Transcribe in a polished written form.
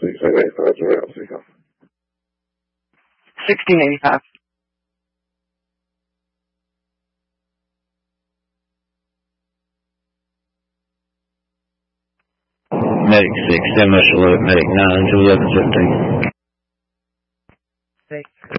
$16.85. Medic 6, 7 Much Alert, Medic 9 to 1115. 6.